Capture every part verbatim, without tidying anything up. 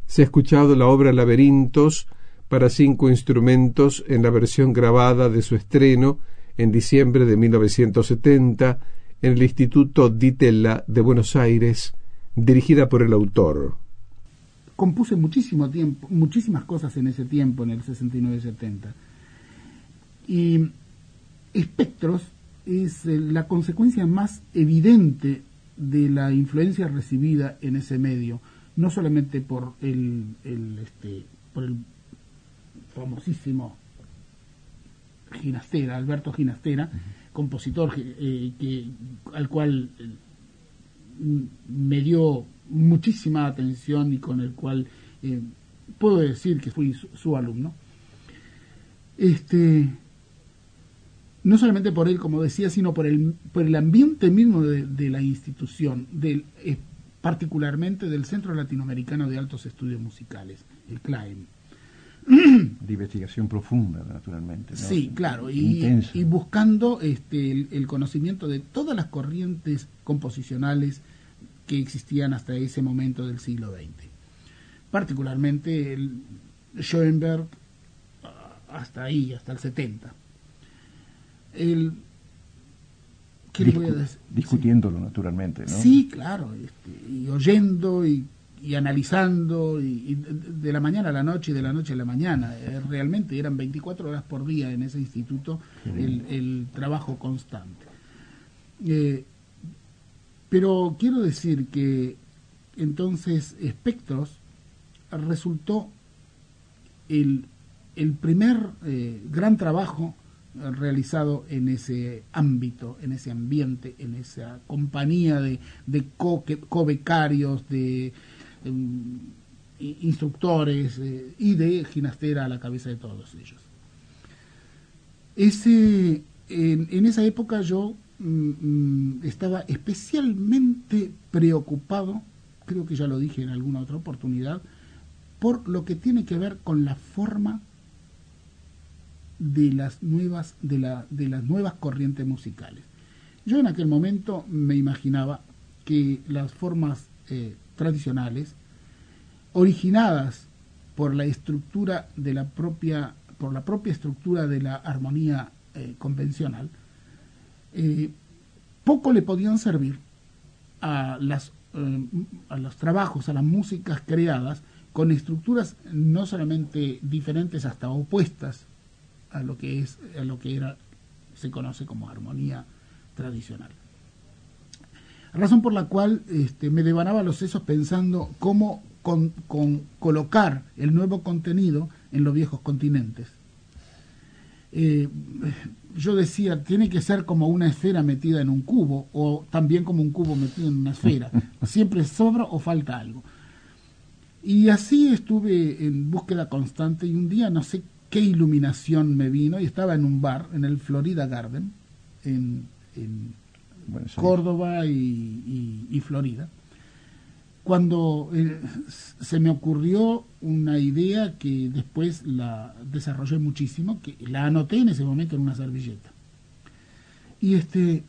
Se ha escuchado la obra Laberintos para cinco instrumentos en la versión grabada de su estreno en diciembre de mil novecientos setenta en el Instituto Di Tella de Buenos Aires, dirigida por el autor. Compuse muchísimo tiempo, muchísimas cosas en ese tiempo, en el sesenta y nueve setenta. Y Espectros es la consecuencia más evidente de la influencia recibida en ese medio, no solamente por el, el este por el famosísimo Ginastera, Alberto Ginastera, uh-huh. compositor eh, que al cual eh, me dio muchísima atención y con el cual eh, puedo decir que fui su, su alumno. Este no solamente por él, como decía, sino por el por el ambiente mismo de, de la institución, del eh, particularmente del Centro Latinoamericano de Altos Estudios Musicales, el C L A E M. De investigación profunda, naturalmente, ¿no? Sí, claro, y, y buscando este, el, el conocimiento de todas las corrientes composicionales que existían hasta ese momento del siglo veinte. Particularmente el Schoenberg, hasta ahí, hasta el setenta. El, ¿qué Discu- le voy a decir? Discutiéndolo, sí. Naturalmente, ¿no? Sí, claro, este, y oyendo y, y analizando, y, y de la mañana a la noche y de la noche a la mañana. Eh, realmente eran veinticuatro horas por día en ese instituto el, el trabajo constante. Eh, pero quiero decir que entonces Espectros resultó el, el primer eh, gran trabajo realizado en ese ámbito, en ese ambiente, en esa compañía de, de co, co-becarios, de um, instructores eh, y de Ginastera a la cabeza de todos ellos. Ese, en, en esa época yo mm, estaba especialmente preocupado, creo que ya lo dije en alguna otra oportunidad, por lo que tiene que ver con la forma de las nuevas de, la, de las nuevas corrientes musicales. Yo en aquel momento me imaginaba que las formas eh, tradicionales, originadas por la estructura de la propia por la propia estructura de la armonía eh, convencional, eh, poco le podían servir a las eh, a los trabajos, a las músicas creadas con estructuras no solamente diferentes, hasta opuestas a lo que es a lo que era se conoce como armonía tradicional. Razón por la cual este, me devanaba los sesos pensando cómo con, con colocar el nuevo contenido en los viejos continentes. Eh, yo decía, tiene que ser como una esfera metida en un cubo, o también como un cubo metido en una esfera. Siempre sobra o falta algo. Y así estuve en búsqueda constante, y un día no sé qué iluminación me vino, y estaba en un bar, en el Florida Garden, en, en bueno, Córdoba y, y, y Florida, cuando eh, se me ocurrió una idea que después la desarrollé muchísimo, que la anoté en ese momento en una servilleta. Y este,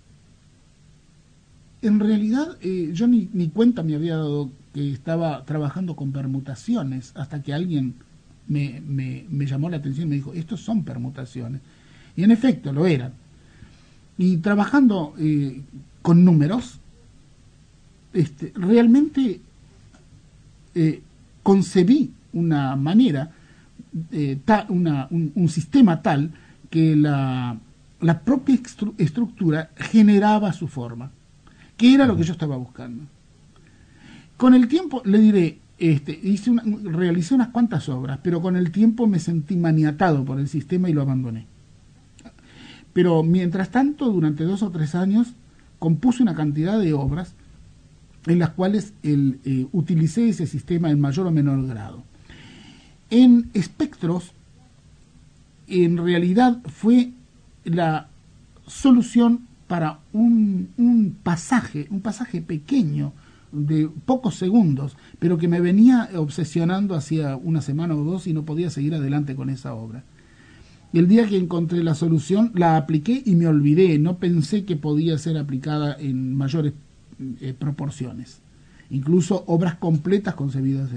en realidad eh, yo ni, ni cuenta me había dado que estaba trabajando con permutaciones, hasta que alguien me, me, me llamó la atención y me dijo, estos son permutaciones. Y en efecto lo eran. Y trabajando eh, con números, este, realmente eh, concebí una manera, eh, ta, una, un, un sistema tal que la, la propia estru estructura generaba su forma, que era lo que yo estaba buscando. Con el tiempo, le diré, este, hice una, realicé unas cuantas obras, pero con el tiempo me sentí maniatado por el sistema y lo abandoné. Pero mientras tanto, durante dos o tres años, compuse una cantidad de obras en las cuales el, eh, utilicé ese sistema en mayor o menor grado. En Espectros, en realidad fue la solución para un, un pasaje, un pasaje pequeño de pocos segundos, pero que me venía obsesionando hacía una semana o dos y no podía seguir adelante con esa obra. Y el día que encontré la solución, la apliqué y me olvidé, no pensé que podía ser aplicada en mayores eh, proporciones. Incluso obras completas concebidas